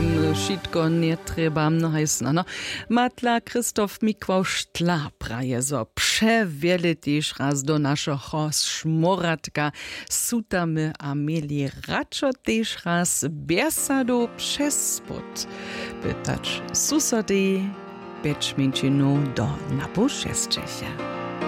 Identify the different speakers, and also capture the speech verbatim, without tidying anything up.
Speaker 1: nam šitko nie treba hajsna. No. Matla Krzysztof Mikwosz tla praje zo przewiele też raz do naszego szmoratka sutamy a mieli raczo też raz biesadu przez spod. Pytać susody, beczminčinu do nabušesčecha.